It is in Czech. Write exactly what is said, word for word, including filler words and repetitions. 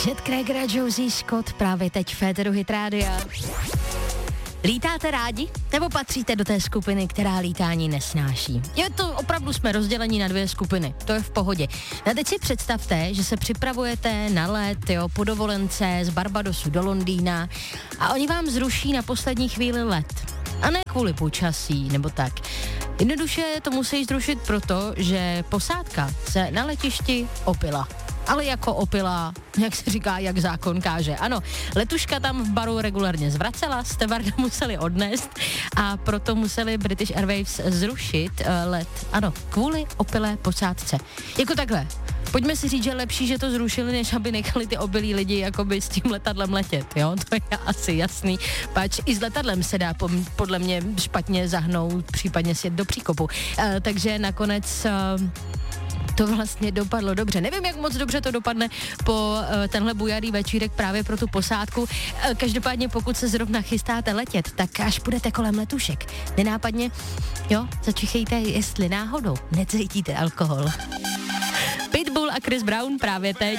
Chet Krager a Josie Scott právě teď v Féteru Hit Rádia. Lítáte rádi? Nebo patříte do té skupiny, která lítání nesnáší? Je to opravdu, jsme rozděleni na dvě skupiny, to je v pohodě. A teď si představte, že se připravujete na let, jo, po dovolence z Barbadosu do Londýna a oni vám zruší na poslední chvíli let. A ne kvůli počasí nebo tak. Jednoduše to musí zrušit proto, že posádka se na letišti opila. Ale jako opila, jak se říká, jak zákon káže. Ano, letuška tam v baru regulárně zvracela, stevarda museli odnést a proto museli British Airways zrušit uh, let. Ano, kvůli opilé posádce. Jako takhle. Pojďme si říct, že je lepší, že to zrušili, než aby nechali ty obilí lidi jakoby s tím letadlem letět, jo? To je asi jasný. Pač i s letadlem se dá po, podle mě špatně zahnout, případně sjet do příkopu. Uh, takže nakonec... Uh, To vlastně dopadlo dobře. Nevím, jak moc dobře to dopadne po uh, tenhle bujarý večírek právě pro tu posádku. Uh, každopádně, pokud se zrovna chystáte letět, tak až půjdete kolem letušek, nenápadně, jo, začichejte, jestli náhodou necítíte alkohol. Pitbull a Chris Brown právě teď.